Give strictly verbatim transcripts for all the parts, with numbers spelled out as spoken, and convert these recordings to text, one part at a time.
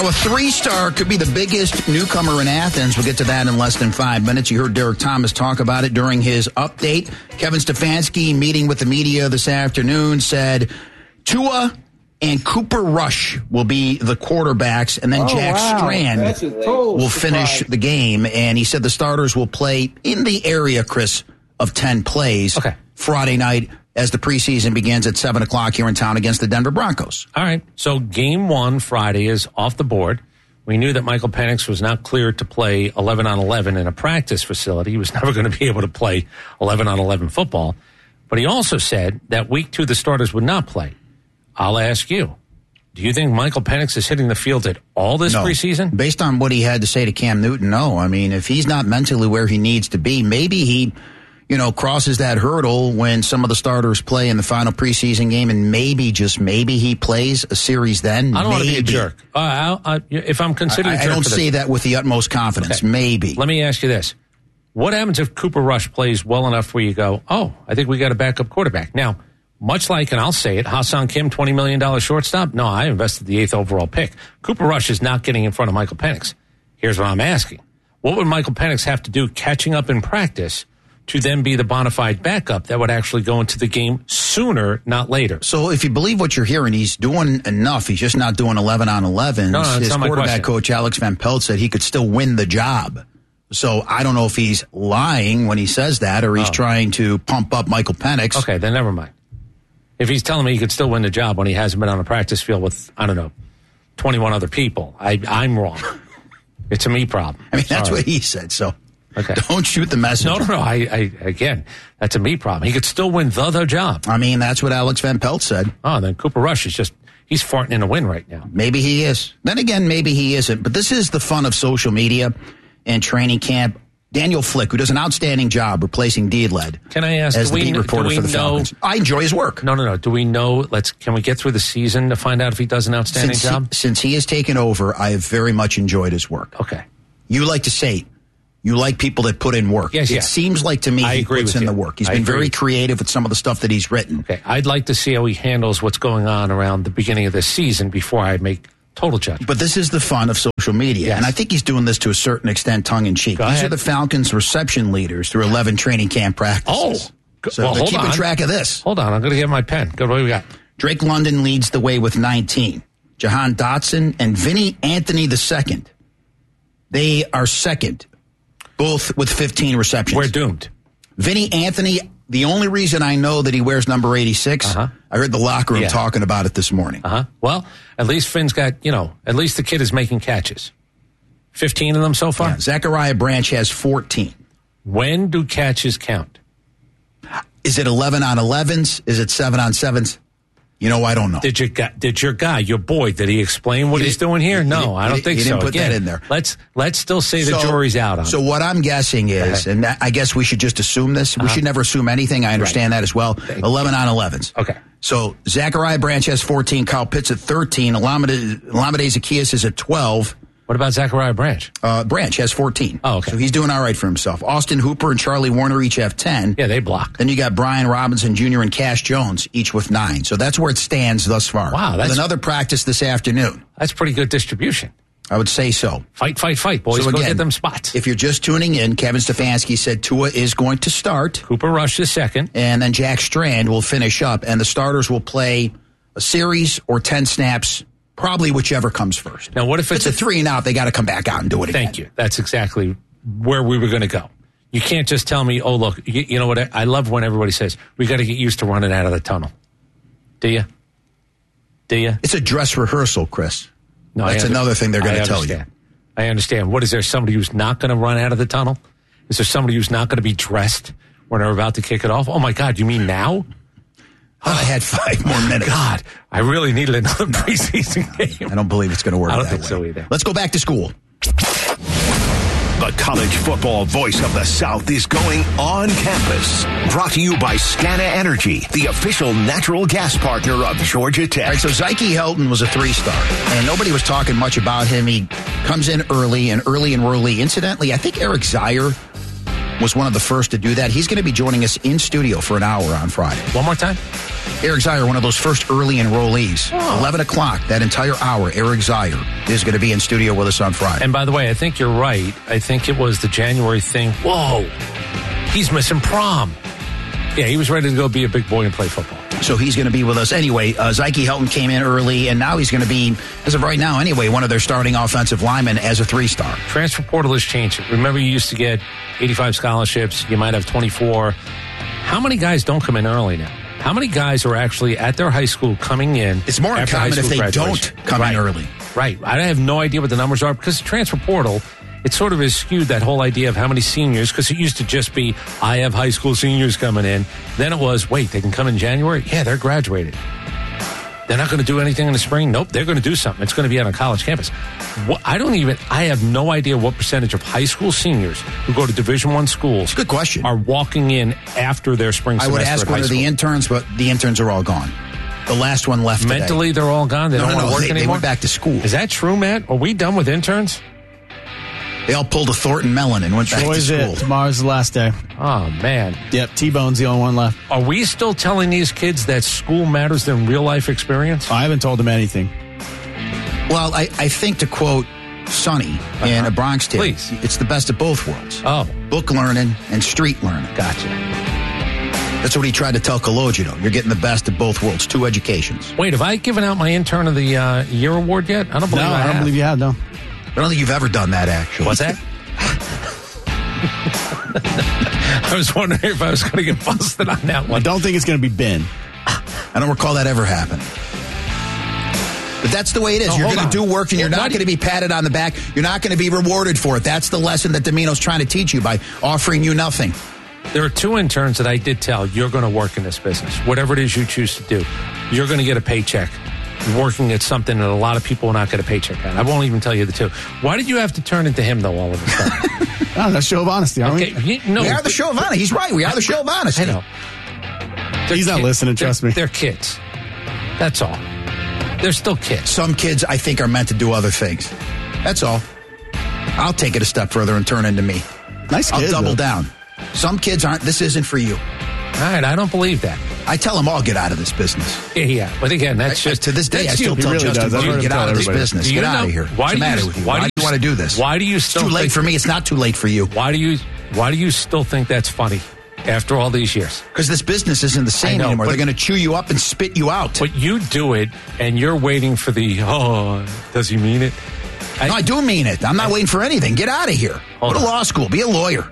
Oh, a three-star could be the biggest newcomer in Athens. We'll get to that in less than five minutes. You heard Derek Thomas talk about it during his update. Kevin Stefanski, meeting with the media this afternoon, said Tua and Cooper Rush will be the quarterbacks, and then oh, Jack wow. Strand will finish surprise. the game. And he said the starters will play in the area, Chris, of ten plays okay. Friday night as the preseason begins at seven o'clock here in town against the Denver Broncos. All right. So game one Friday is off the board. We knew that Michael Penix was not cleared to play eleven on eleven in a practice facility. He was never going to be able to play eleven on eleven football. But he also said that week two the starters would not play. I'll ask you, do you think Michael Penix is hitting the field at all this no. preseason? Based on what he had to say to Cam Newton, no. I mean, if he's not mentally where he needs to be, maybe he... you know, crosses that hurdle when some of the starters play in the final preseason game, and maybe, just maybe, he plays a series then. I don't maybe. want to be a jerk. Uh, I'll, I, if I'm considered I, a jerk I don't for say this. that with the utmost confidence. Okay. Maybe. Let me ask you this. What happens if Cooper Rush plays well enough where you go, oh, I think we got a backup quarterback? Now, much like, and I'll say it, Ha-Seong Kim, twenty million dollars shortstop? No, I invested the eighth overall pick. Cooper Rush is not getting in front of Michael Penix. Here's what I'm asking. What would Michael Penix have to do catching up in practice to then be the bona fide backup that would actually go into the game sooner, not later? So if you believe what you're hearing, he's doing enough. He's just not doing eleven on eleven. No, no, that's His not my quarterback question. coach, Alex Van Pelt, said he could still win the job. So I don't know if he's lying when he says that, or he's Oh. trying to pump up Michael Penix. Okay, then never mind. If he's telling me he could still win the job when he hasn't been on a practice field with, I don't know, twenty-one other people, I, I'm wrong. It's a me problem. I mean, that's Sorry. what he said, so Okay. don't shoot the messenger. No, no, no. I, I, again, that's a me problem. He could still win the other job. I mean, that's what Alex Van Pelt said. Oh, then Cooper Rush is just, he's farting in a win right now. Maybe he is. Then again, maybe he isn't. But this is the fun of social media and training camp. Daniel Flick, who does an outstanding job replacing D-Led Can I ask, as do the we, beat do reporter we for the know, Falcons. I enjoy his work. No, no, no. Do we know, let's, can we get through the season to find out if he does an outstanding Since job? he, since he has taken over, I have very much enjoyed his work. Okay. You like to say you like people that put in work. Yes, it yes. seems like to me I he agree puts with in you. the work. He's I been agree. very creative with some of the stuff that he's written. Okay. I'd like to see how he handles what's going on around the beginning of the season before I make total judgment. But this is the fun of social media. Yes. And I think he's doing this to a certain extent tongue-in-cheek. Go These ahead. are the Falcons' reception leaders through eleven training camp practices. Oh. So Well, they're hold keeping on. track of this. Hold on. I'm going to get my pen. Go, what do we got? Drake London leads the way with nineteen. Jahan Dotson and Vinny Anthony the second. They are second, both with fifteen receptions. We're doomed. Vinny Anthony, the only reason I know that he wears number eighty-six, Uh-huh. I heard the locker room Yeah. talking about it this morning. Uh-huh. Well, at least Finn's got, you know, at least the kid is making catches. fifteen of them so far? Yeah, Zachariah Branch has fourteen. When do catches count? Is it eleven on elevens? Is it seven on sevens? You know, I don't know. Did your guy, did your guy, your boy, did he explain what He he's didn't- doing here? he No, didn't- I don't he think didn't so. put Again, that in there. Let's let's still say the So- jury's out on So it. what I'm guessing is, and I guess we should just assume this. We Uh-huh. should never assume anything. I understand that as well. Thank eleven on elevens. Okay. So Zachariah Branch has fourteen. Kyle Pitts at thirteen. Olamide Olamide Zacchaeus is at twelve. What about Zachariah Branch? Uh, Branch has fourteen. Oh, okay. So he's doing all right for himself. Austin Hooper and Charlie Warner each have ten. Yeah, they block. Then you got Brian Robinson Junior and Cash Jones, each with nine. So that's where it stands thus far. Wow, that's- With another practice this afternoon. That's pretty good distribution. I would say so. Fight, fight, fight, boys. So Go again, get them spots. If you're just tuning in, Kevin Stefanski said Tua is going to start, Cooper Rush is second. and then Jack Strand will finish up, and the starters will play a series or ten snaps, probably whichever comes first. Now, what if If it's it's a three and out, they got to come back out and do it again. Thank you. That's exactly where we were going to go. You can't just tell me, oh, look, you, you know what? I, I love when everybody says, we got to get used to running out of the tunnel. Do you? Do you? It's a dress rehearsal, Chris. No, I That's under- another thing they're going I to tell you. understand. I understand. What is there? Somebody who's not going to run out of the tunnel? Is there somebody who's not going to be dressed when they're about to kick it off? Oh my God! You mean now? Oh, I had five more minutes. God, I really needed another preseason game. I don't believe it's going to work I don't that think way. so either. Let's go back to school. The college football voice of the South is going on campus. Brought to you by Scana Energy, the official natural gas partner of Georgia Tech. All right, so Zyke Helton was a three-star, and nobody was talking much about him. He comes in early and early and early. Incidentally, I think Eric Zier was one of the first to do that. He's going to be joining us in studio for an hour on Friday. One more time. Eric Zeier, one of those first early enrollees. Oh. eleven o'clock, that entire hour, Eric Zeier is going to be in studio with us on Friday. And by the way, I think you're right. I think it was the January thing. Whoa, he's missing prom. Yeah, he was ready to go be a big boy and play football. So he's going to be with us anyway. Uh, Zyke Helton came in early, and now he's going to be, as of right now anyway, one of their starting offensive linemen as a three-star. Transfer portal has changed it. Remember, you used to get eighty-five scholarships. You might have twenty-four. How many guys don't come in early now? How many guys are actually at their high school coming in? It's more uncommon if they graduation? don't come right. in early. Right. I have no idea what the numbers are because the transfer portal, it sort of has skewed that whole idea of how many seniors, because it used to just be, I have high school seniors coming in. Then it was, wait, they can come in January? Yeah, they're graduated. They're not going to do anything in the spring? Nope, they're going to do something. It's going to be on a college campus. What, I don't even, I have no idea what percentage of high school seniors who go to Division I schools Good question. are walking in after their spring I semester. would ask one of the interns, but the interns are all gone. The last one left Mentally, today. they're all gone? They no, don't no, want to no, work they, anymore? They went back to school. Is that true, Matt? Are we done with interns? They all pulled a Thornton Mellon and went back Always to school. It. Tomorrow's the last day. Oh, man. Yep, T-Bone's the only one left. Are we still telling these kids that school matters than real-life experience? I haven't told them anything. Well, I, I think to quote Sonny uh-huh. in A Bronx Tale, Please. It's the best of both worlds. Oh. Book learning and street learning. Gotcha. That's what he tried to tell Cologino. You're getting the best of both worlds, two educations. Wait, have I given out my Intern of the uh, Year award yet? I don't believe no, I, I don't have. believe you have, no. I don't think you've ever done that, actually. What's that? I was wondering if I was going to get busted on that one. I don't think it's going to be Ben. I don't recall that ever happening. But that's the way it is. No, you're hold going to do on. work and you're Well, not why do going to be patted on the back. You're not going to be rewarded for it. That's the lesson that Domino's trying to teach you by offering you nothing. There are two interns that I did tell, you're going to work in this business. Whatever it is you choose to do, you're going to get a paycheck working at something that a lot of people will not get a paycheck on. I won't even tell you the two. Why did you have to turn into him, though, all of a sudden? Oh, that's show of honesty, aren't Okay, we? he- no, we are the show of honesty. He's right. We are the show of honesty. I know. They're He's not kid- listening, trust they're- me. They're kids. That's all. They're still kids. Some kids, I think, are meant to do other things. That's all. I'll take it a step further and turn into me. Nice I'll kid, double though. down. Some kids aren't. This isn't for you. All right, I don't believe that. I tell them all, get out of this business. Yeah, yeah. But again, that's I- just... to this day, I that's still you. tell really Justin, does. I've Bieber, heard him get tell out of this everybody. business. Do you Get out know- of here. why What's do the matter you- with you? why Why do do you you want to do this? Why do you It's still too late think- for me. It's not too late for you. Why do you Why do you still think that's funny after all these years? Because this business isn't the same I know, anymore. but- They're going to chew you up and spit you out. But you do it, and you're waiting for the, oh, does he mean it? I, no, I do mean it. I'm not waiting for anything. Get out of here. Hold Go to on. law school. Be a lawyer.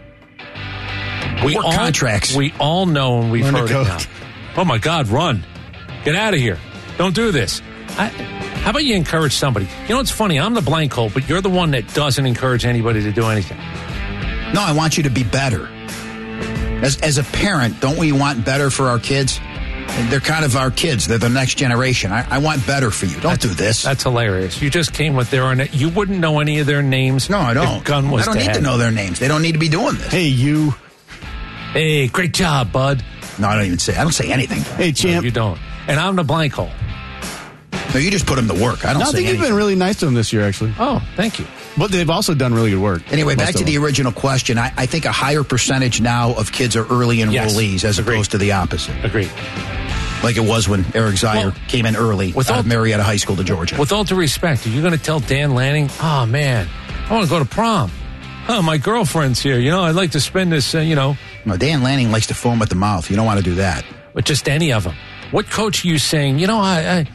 we work all, contracts. We all know, and we've Learn to heard it cook. now. Oh, my God, run. Get out of here. Don't do this. I, how about you encourage somebody? You know, it's funny. I'm the blank hole, but you're the one that doesn't encourage anybody to do anything. No, I want you to be better. As as a parent, don't we want better for our kids? And they're kind of our kids. They're the next generation. I, I want better for you. Don't do this. That's hilarious. You just came with their own. You wouldn't know any of their names. No, I if don't. Gun was I don't need head. to know their names. They don't need to be doing this. Hey, you. Hey, great job, bud. No, I don't even say. I don't say anything. Hey, No, champ. you don't. And I'm the blank hole. No, you just put them to work. I don't No, I say think you've anything. been really nice to them this year, actually. Oh, thank you. But they've also done really good work. Anyway, Most back to of the them. original question. I, I think a higher percentage now of kids are early enrollees Yes. as Agreed. opposed to the opposite. Agreed. Like it was when Eric Zeier Well, came in early with out all- of Marietta High School to Georgia. With all due respect, are you going to tell Dan Lanning, oh, man, I want to go to prom. Oh, my girlfriend's here. You know, I'd like to spend this, uh, you know, No, Dan Lanning likes to foam at the mouth. You don't want to do that. with just any of them. What coach are you saying, you know, I... I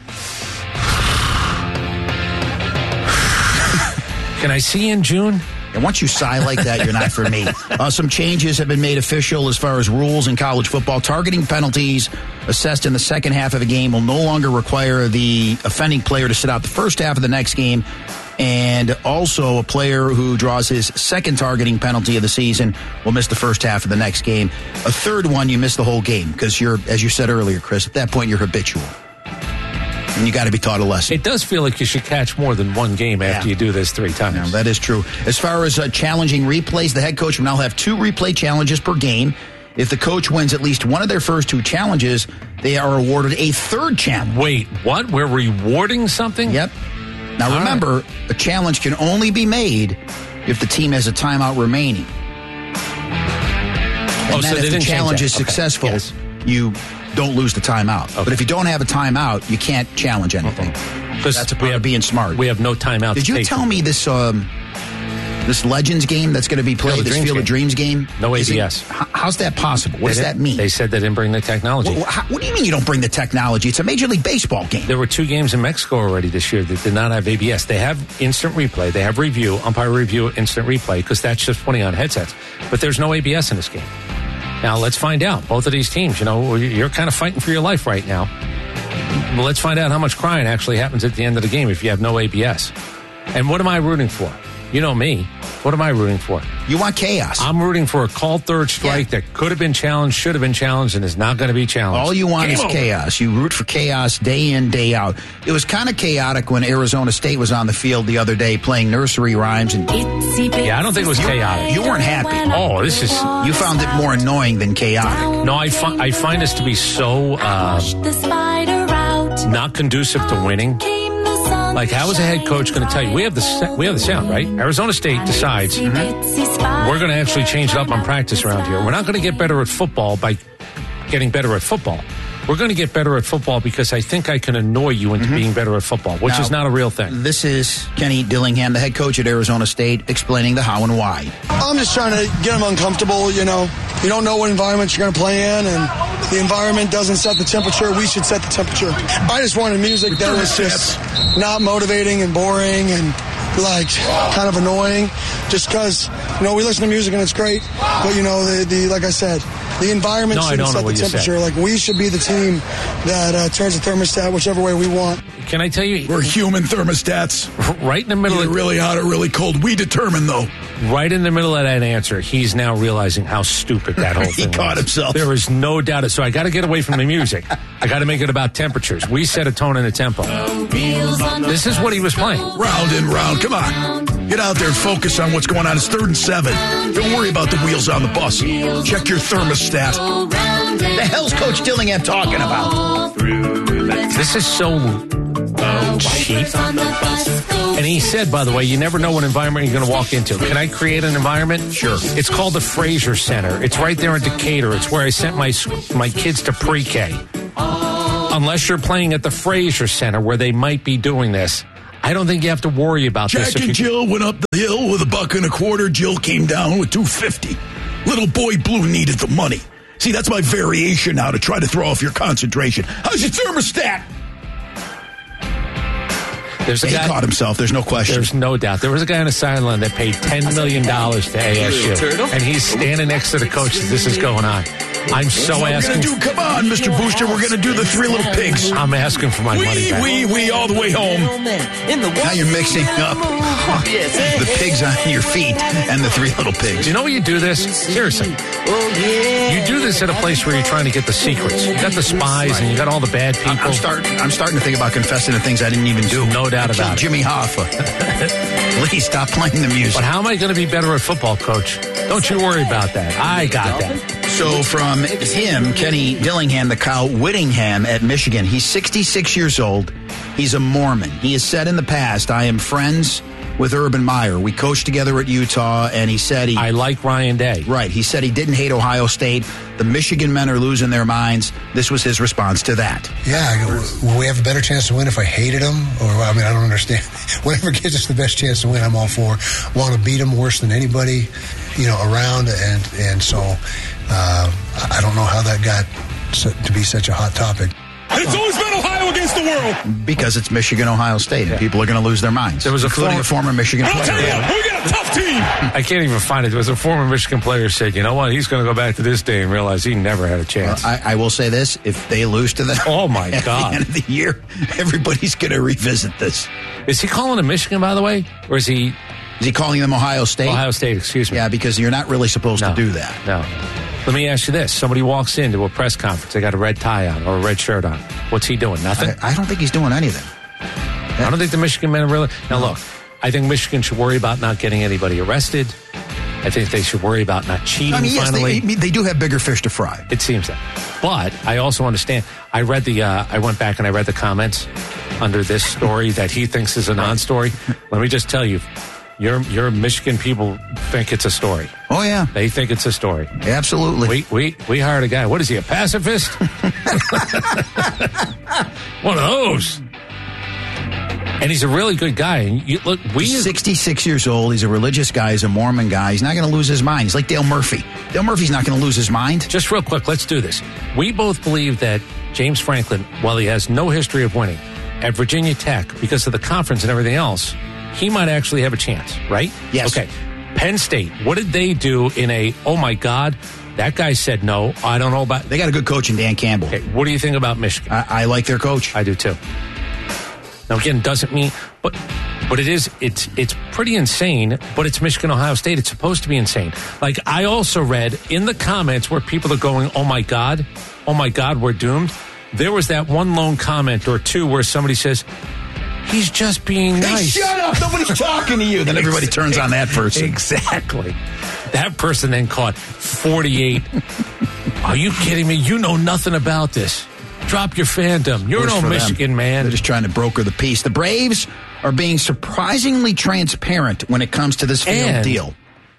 Can I see you in June? And once you sigh like that, you're not for me. Uh, some changes have been made official as far as rules in college football. Targeting penalties assessed in the second half of a game will no longer require the offending player to sit out the first half of the next game. And also a player who draws his second targeting penalty of the season will miss the first half of the next game. A third one, you miss the whole game because you're, as you said earlier, Chris, at that point you're habitual. And you got to be taught a lesson. It does feel like you should catch more than one game after Yeah. you do this three times. Now, that is true. As far as uh, challenging replays, the head coach will now have two replay challenges per game. If the coach wins at least one of their first two challenges, they are awarded a third challenge. Wait, what? We're rewarding something? Yep. Now, All remember, a challenge can only be made if the team has a timeout remaining. And Oh, then so if they the didn't change challenge that. is Okay. successful, Yes. you don't lose the timeout. Okay. But if you don't have a timeout, you can't challenge anything. Because That's a part of being smart. We have no timeout. Did to you take tell from me this um, this Legends game that's going to be played, of this Dreams Field of game. Dreams game? No Is it- A B S. h- how's that possible? What They does that didn't- mean? They said they didn't bring the technology. What, how- what do you mean you don't bring the technology? It's a Major League Baseball game. There were two games in Mexico already this year that did not have A B S. They have instant replay. They have review, umpire review, instant replay, because that's just putting on headsets. But there's no A B S in this game. Now, let's find out. Both of these teams, you know, you're kind of fighting for your life right now. Well, let's find out how much crying actually happens at the end of the game if you have no A B S. And what am I rooting for? You know me. What am I rooting for? You want chaos. I'm rooting for a called third strike Yeah. that could have been challenged, should have been challenged, and is not going to be challenged. All you want Game is over. chaos. You root for chaos day in, day out. It was kind of chaotic when Arizona State was on the field the other day playing nursery rhymes. And Yeah, I don't think it was chaotic. you weren't happy. Oh, this is... You found it more annoying than chaotic. No, I, fi- I find this to be so uh, not conducive to winning. Like, how is a head coach going to tell you? We have the sa- we have the sound, right? Arizona State decides we're going to actually change it up on practice around here. We're not going to get better at football by getting better at football. We're going to get better at football because I think I can annoy you into being better at football, which Now, is not a real thing. This is Kenny Dillingham, the head coach at Arizona State, explaining the how and why. I'm just trying to get them uncomfortable, you know. You don't know what environment you're going to play in, and the environment doesn't set the temperature. We should set the temperature. I just wanted music that was just not motivating and boring and, like, kind of annoying. Just because, you know, we listen to music and it's great, but, you know, the, the like I said, the environment No, I should don't know set the what you said. temperature. Like, we should be the team that uh, turns the thermostat whichever way we want. Can I tell you, We're human thermostats. right in the middle Either of really hot or really cold. We determine, though. right in the middle of that answer, he's now realizing how stupid that whole He thing caught was. himself. There is no doubt. So I got to get away from the music. I got to make it about temperatures. We set a tone and a tempo. This is what he was playing. Round and round. Come on. Get out there and focus on what's going on. It's third and seven. Don't worry about the wheels on the bus. Check your thermostat. The hell's Coach Dillingham talking about? This is so cheap. And he said, by the way, you never know what environment you're going to walk into. Can I create an environment? Sure. It's called the Fraser Center. It's right there in Decatur. It's where I sent my my kids to pre-K. Unless you're playing at the Fraser Center where they might be doing this, I don't think you have to worry about this. Jack if and you- Jill went up the hill with a buck and a quarter. Jill came down with two fifty. Little boy Blue needed the money. See, that's my variation now to try to throw off your concentration. How's your thermostat? There's a He guy. caught himself. There's no question. There's no doubt. There was a guy on the sideline that paid ten million dollars to A S U, and he's standing next to the coach as this is going on. I'm so What we're asking. going to do, come on, Mister Booster, we're going to do the Three Little Pigs. I'm asking for my money Wee, back. wee, wee, all the way home. Now you're mixing up the pigs on your feet and the Three Little Pigs. You know where you do this? Seriously. You do this at a place where you're trying to get the secrets. You got the spies and you got all the bad I'm, people. I'm, start, I'm starting to think about confessing to things I didn't even do. No doubt I killed about it. Jimmy Hoffa. Please stop playing the music. But how am I going to be better at football, Coach? Don't you worry about that. I got that. So from him, Kenny Dillingham, the Kyle Whittingham at Michigan, he's sixty-six years old. He's a Mormon. He has said in the past, I am friends with Urban Meyer. We coached together at Utah, and he said he... I like Ryan Day. Right. He said he didn't hate Ohio State. The Michigan men are losing their minds. This was his response to that. Yeah, I go, will we have a better chance to win if I hated them? Or, I mean, I don't understand. Whatever gives us the best chance to win, I'm all for. Want to beat them worse than anybody, you know, around. And, and so uh, I don't know how that got so, to be such a hot topic. It's always been Ohio against the world. Because it's Michigan, Ohio State, and people are going to lose their minds. There was a including former- a former Michigan I'll tell player. you, we got a tough team. I can't even find it. There was a former Michigan player said, you know what? He's going to go back to this day and realize he never had a chance. I, I will say this: if they lose to them, Oh, my at God. the end of the year, everybody's going to revisit this. Is he calling him Michigan, by the way? Or is he Is he calling them Ohio State? Ohio State? Excuse me. Yeah, because you're not really supposed No. to do that. No. Let me ask you this. Somebody walks into a press conference. They got a red tie on or a red shirt on. What's he doing? Nothing? I, I don't think he's doing anything. I don't think the Michigan men are really... Now, look, I think Michigan should worry about not getting anybody arrested. I think they should worry about not cheating I mean, yes, finally. they, they do have bigger fish to fry. It seems that. But I also understand. I read the. Uh, I went back and I read the comments under this story that he thinks is a non-story. Let me just tell you, Your your Michigan people think it's a story. Oh, yeah. They think it's a story. Absolutely. We we we hired a guy. What is he, a pacifist? One of those. And he's a really good guy. And you, look, we He's sixty-six years old. He's a religious guy. He's a Mormon guy. He's not going to lose his mind. He's like Dale Murphy. Dale Murphy's not going to lose his mind. Just real quick, let's do this. We both believe that James Franklin, while he has no history of winning, at Virginia Tech, because of the conference and everything else, he might actually have a chance, right? Yes. Okay. Penn State, what did they do in a, oh, my God, that guy said no, I don't know about... They got a good coach in Dan Campbell. Okay, what do you think about Michigan? I, I like their coach. I do, too. Now, again, doesn't mean... But but it is, it's it's pretty insane, but it's Michigan, Ohio State. It's supposed to be insane. Like, I also read in the comments where people are going, oh, my God, oh, my God, we're doomed. There was that one lone comment or two where somebody says... He's just being nice. Hey, shut up. Nobody's talking to you. Then everybody turns on that person. Exactly. That person then caught forty-eight. Are you kidding me? You know nothing about this. Drop your fandom. You're Works no for Michigan them. man. They're just trying to broker the peace. The Braves are being surprisingly transparent when it comes to this field And, deal.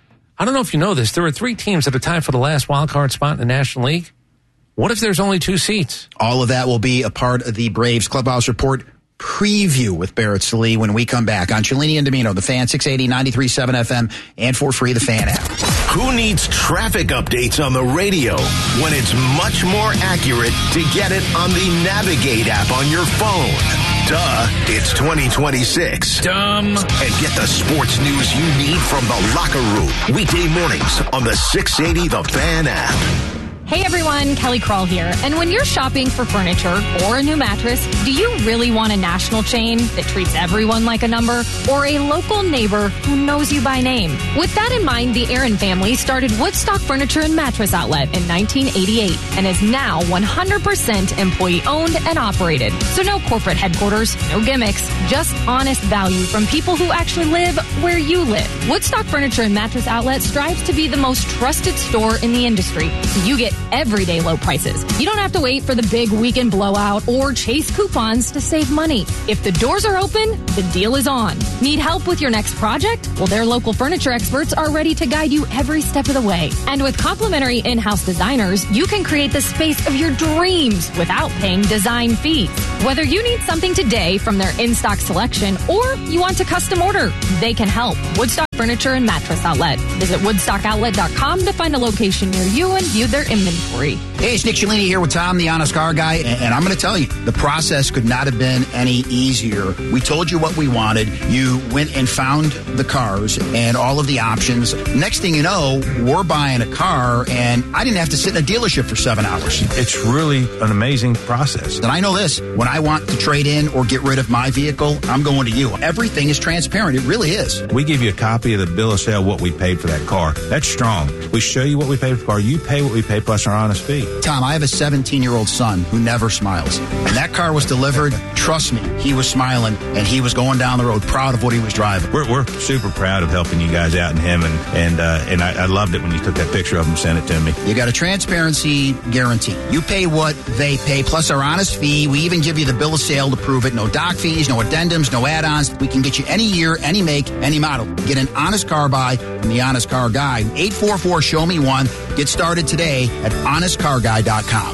I don't know if you know this. There are three teams that are tied for the last wild card spot in the National League. What if there's only two seats? All of that will be a part of the Braves Clubhouse Report preview with Barrett Salee when we come back on Cellini and Domino, the Fan, six eighty, ninety-three point seven F M, and for free, the Fan app. Who needs traffic updates on the radio when it's much more accurate to get it on the Navigate app on your phone? Duh, it's twenty twenty-six. Dumb. And get the sports news you need from the locker room. Weekday mornings on the six eighty The Fan app. Hey everyone, Kelly Kroll here. And when you're shopping for furniture or a new mattress, do you really want a national chain that treats everyone like a number, or a local neighbor who knows you by name? With that in mind, the Aaron family started Woodstock Furniture and Mattress Outlet in nineteen eighty-eight and is now one hundred percent employee owned and operated. So no corporate headquarters, no gimmicks, just honest value from people who actually live where you live. Woodstock Furniture and Mattress Outlet strives to be the most trusted store in the industry, so you get everyday low prices. You don't have to wait for the big weekend blowout or chase coupons to save money. If the doors are open, the deal is on. Need help with your next project? Well, their local furniture experts are ready to guide you every step of the way. And with complimentary in-house designers, you can create the space of your dreams without paying design fees. Whether you need something today from their in-stock selection or you want to custom order, they can help. Woodstock Furniture and Mattress Outlet. Visit woodstock outlet dot com to find a location near you and view their inventory. Hey, it's Nick Cellini here with Tom, the Honest Car Guy, and, and I'm going to tell you, the process could not have been any easier. We told you what we wanted. You went and found the cars and all of the options. Next thing you know, we're buying a car, and I didn't have to sit in a dealership for seven hours. It's really an amazing process. And I know this, when I want to trade in or get rid of my vehicle, I'm going to you. Everything is transparent. It really is. We give you a copy of the bill of sale, what we paid for that car. That's strong. We show you what we paid for the car. You pay what we pay plus our honest fee. Tom, I have a seventeen-year-old son who never smiles. When that car was delivered, trust me, he was smiling, and he was going down the road proud of what he was driving. We're, we're super proud of helping you guys out and him, and and uh, and I, I loved it when you took that picture of him and sent it to me. You got a transparency guarantee. You pay what they pay, plus our honest fee. We even give you the bill of sale to prove it. No doc fees, no addendums, no add-ons. We can get you any year, any make, any model. Get an honest car buy from the Honest Car Guy. eight four four, show me one. Get started today at honest car guy dot com.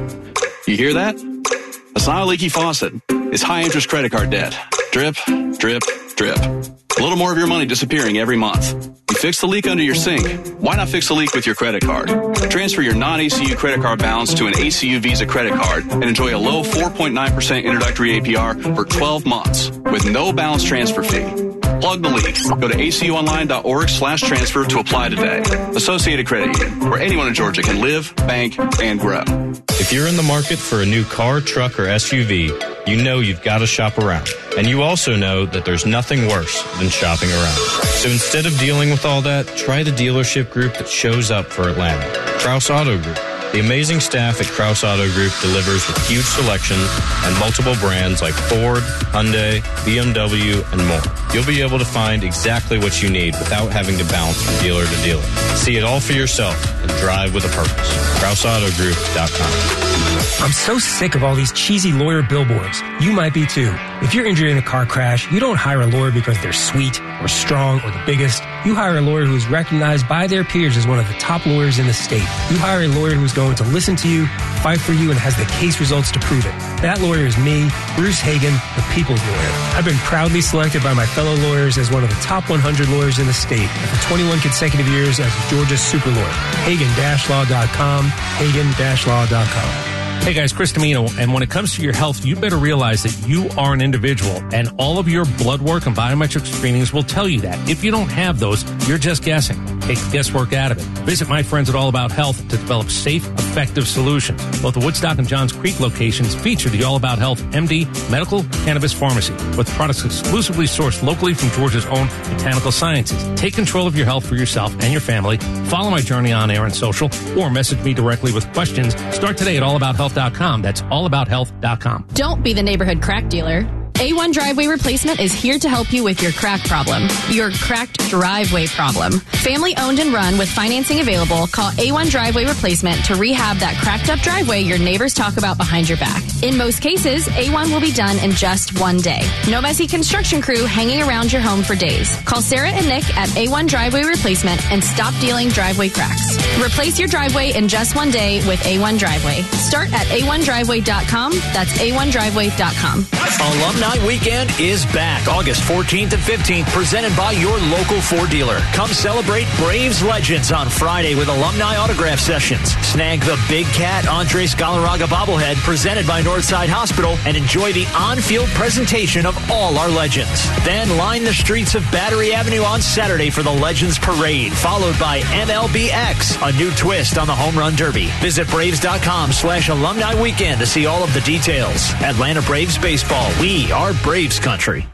You hear that? It's not a leaky faucet. It's high-interest credit card debt. Drip, drip, drip. A little more of your money disappearing every month. You fix the leak under your sink. Why not fix the leak with your credit card? Transfer your non-A C U credit card balance to an A C U Visa credit card and enjoy a low four point nine percent introductory A P R for twelve months with no balance transfer fee. Plug the leak. Go to A C U online dot org slash transfer to apply today. Associated Credit Union, where anyone in Georgia can live, bank, and grow. If you're in the market for a new car, truck, or S U V, you know you've got to shop around. And you also know that there's nothing worse than shopping around. So instead of dealing with all that, try the dealership group that shows up for Atlanta. Kraus Auto Group. The amazing staff at Kraus Auto Group delivers with huge selection and multiple brands like Ford, Hyundai, B M W, and more. You'll be able to find exactly what you need without having to bounce from dealer to dealer. See it all for yourself and drive with a purpose. Kraus Auto Group dot com. I'm so sick of all these cheesy lawyer billboards. You might be too. If you're injured in a car crash, you don't hire a lawyer because they're sweet or strong or the biggest. You hire a lawyer who's recognized by their peers as one of the top lawyers in the state. You hire a lawyer who's going to listen to you, fight for you, and has the case results to prove it. That lawyer is me, Bruce Hagen, the people's lawyer. I've been proudly selected by my fellow lawyers as one of the top one hundred lawyers in the state, and for twenty-one consecutive years as Georgia's super lawyer. Hagen Law dot com, Hagen Law dot com. Hey guys, Chris Domino, and when it comes to your health, you better realize that you are an individual, and all of your blood work and biometric screenings will tell you that. If you don't have those, you're just guessing. Take the guesswork out of it. Visit my friends at All About Health to develop safe, effective solutions. Both the Woodstock and Johns Creek locations feature the All About Health M D Medical Cannabis Pharmacy, with products exclusively sourced locally from Georgia's own botanical sciences. Take control of your health for yourself and your family. Follow my journey on air and social, or message me directly with questions. Start today at all about health dot com. That's all about health dot com. Don't be the neighborhood crack dealer. A one Driveway Replacement is here to help you with your crack problem, your cracked driveway problem. Family owned and run with financing available, call A one Driveway Replacement to rehab that cracked up driveway your neighbors talk about behind your back. In most cases, A one will be done in just one day. No messy construction crew hanging around your home for days. Call Sarah and Nick at A one Driveway Replacement and stop dealing driveway cracks. Replace your driveway in just one day with A one Driveway. Start at A one driveway dot com. That's A one driveway dot com. Alumni Weekend is back August fourteenth and fifteenth, presented by your local Ford dealer. Come celebrate Braves legends on Friday with alumni autograph sessions. Snag the Big Cat Andres Galarraga bobblehead presented by Northside Hospital and enjoy the on-field presentation of all our legends. Then line the streets of Battery Avenue on Saturday for the Legends Parade, followed by M L B X, a new twist on the Home Run Derby. Visit Braves dot com slash alumni weekend to see all of the details. Atlanta Braves Baseball. We are Braves country.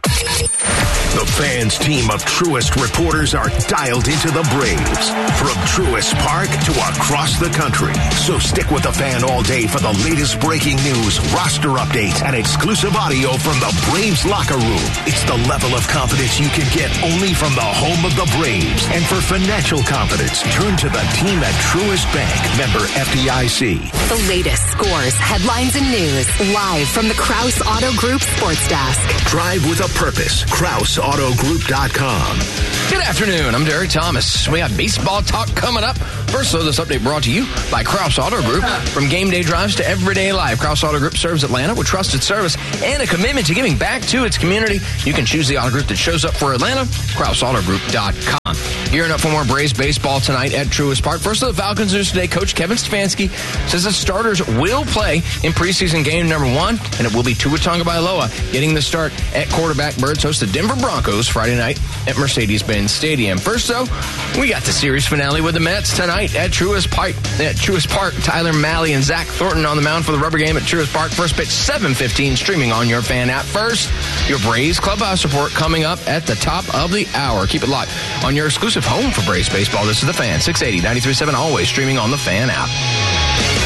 The Fans team of Truist reporters are dialed into the Braves from Truist Park to across the country. So stick with the Fan all day for the latest breaking news, roster updates, and exclusive audio from the Braves locker room. It's the level of confidence you can get only from the home of the Braves. And for financial confidence, turn to the team at Truist Bank, member F D I C. The latest scores, headlines, and news live from the Kraus Auto Group Sports Desk. Drive with a purpose. Kraus Auto Group dot com. Good afternoon. I'm Derek Thomas. We have baseball talk coming up. First, though, this update brought to you by Kraus Auto Group. From game day drives to everyday life, Kraus Auto Group serves Atlanta with trusted service and a commitment to giving back to its community. You can choose the auto group that shows up for Atlanta, Kraus Auto Group dot com. Gearing up for more Braves baseball tonight at Truist Park. First of the Falcons news today, Coach Kevin Stefanski says the starters will play in preseason game number one, and it will be Tua Tagovailoa getting the start at quarterback. Birds host the Denver Broncos Friday night at Mercedes-Benz Stadium. First, though, we got the series finale with the Mets tonight at Truist Park. At Truist Park, Tyler Mahle and Zach Thornton on the mound for the rubber game at Truist Park. First pitch, seven fifteen, streaming on your fan app. First, your Braves Clubhouse report coming up at the top of the hour. Keep it locked on your exclusive home for Braves baseball. This is The Fan, six eighty, ninety-three point seven, always streaming on the Fan app.